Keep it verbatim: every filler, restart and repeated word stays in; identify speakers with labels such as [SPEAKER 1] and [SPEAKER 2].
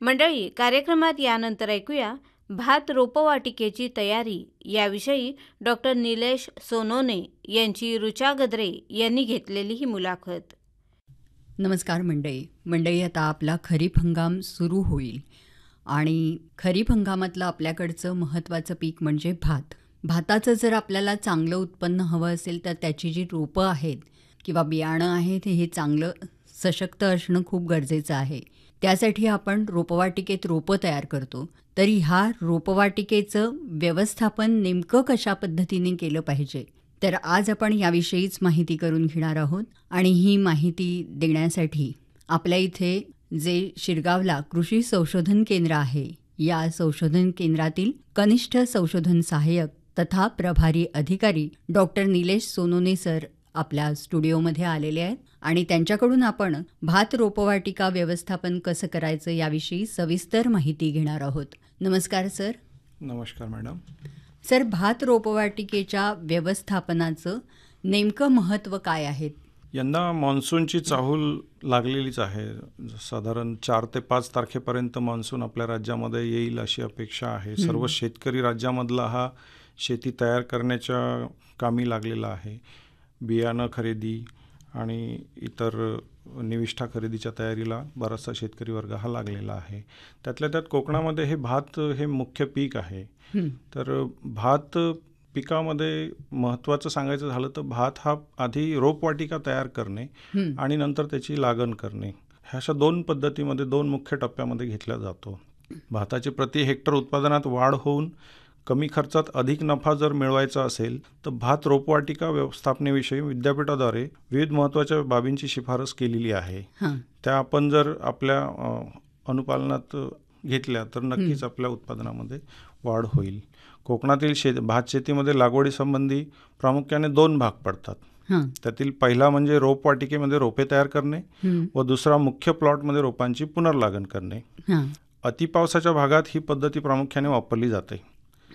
[SPEAKER 1] मंडळी, कार्यक्रमात यानंतर ऐकूया भात रोपवाटिकेची तयारी याविषयी डॉक्टर निलेश सोनोने यांची ऋचा गद्रे यांनी घेतलेली ही मुलाखत.
[SPEAKER 2] नमस्कार मंडळी. मंडळी, आता आपला खरीप हंगाम सुरू होईल आणि खरीप हंगामातलं आपल्याकडचं महत्त्वाचं पीक म्हणजे भात. भाताचं जर आपल्याला चांगलं उत्पन्न हवं असेल तर त्याची जी रोपं आहेत किंवा बियाणं आहेत हे चांगलं सशक्त असणं खूप गरजेचं आहे. त्यासाठी आपण रोपवाटिकेत रोपं तयार करतो. तरी ह्या रोपवाटिकेचं व्यवस्थापन नेमकं कशा पद्धतीने केलं पाहिजे, तर आज आपण याविषयीच माहिती करून घेणार आहोत. आणि ही माहिती देण्यासाठी आपल्या इथे जे शिरगावला कृषी संशोधन केंद्र आहे, या संशोधन केंद्रातील कनिष्ठ संशोधन सहाय्यक तथा प्रभारी अधिकारी डॉक्टर निलेश सोनोने सर आपल्या स्टुडिओमध्ये आलेले आहेत आणि त्यांच्याकडून आपण भात रोपवाटिका व्यवस्थापन कसं करायचं याविषयी सविस्तर माहिती घेणार आहोत. नमस्कार सर.
[SPEAKER 3] नमस्कार मॅडम.
[SPEAKER 2] सर, भात रोपवाटिकेच्या व्यवस्थापनाचं नेमकं महत्त्व काय आहे?
[SPEAKER 3] यंदा मान्सूनची चाहूल लागलेलीच आहे. साधारण चार ते पाच तारखेपर्यंत मान्सून आपल्या राज्यामध्ये येईल अशी अपेक्षा आहे. सर्व शेतकरी राज्यामधला हा शेती तयार करण्याच्या कामी लागलेला आहे. बियाणं खरेदी आणि इतर निविष्ठा खरेदीच्या तयारीला बराचसा शेतकरी वर्ग हा लागलेला आहे. त्यातल्या त्यात कोकणामध्ये हे भात हे मुख्य पीक आहे. तर भात पिकामध्ये महत्त्वाचं सांगायचं झालं तर भात हा आधी रोपवाटिका तयार करणे आणि नंतर त्याची लागण करणे, ह्या अशा दोन पद्धतीमध्ये दोन मुख्य टप्प्यामध्ये घेतला जातो. भाताची प्रति हेक्टर उत्पादनात वाढ होऊन कमी खर्चात अधिक नफा जर मिळवायचा असेल तर भात रोपवाटिका व्यवस्थापनेविषयी विद्यापीठाद्वारे विविध महत्त्वाच्या बाबींची शिफारस केलेली आहे. त्या आपण जर आपल्या अनुपालनात घेतल्या तर नक्कीच आपल्या उत्पादनामध्ये वाढ होईल. कोकणातील शेत भात शेतीमध्ये लागवडीसंबंधी प्रामुख्याने दोन भाग पडतात. त्यातील पहिला म्हणजे रोपवाटिकेमध्ये रोपे तयार करणे व दुसरा मुख्य प्लॉटमध्ये रोपांची पुनर्लागण करणे. अतिपावसाच्या भागात ही पद्धती प्रामुख्याने वापरली जाते.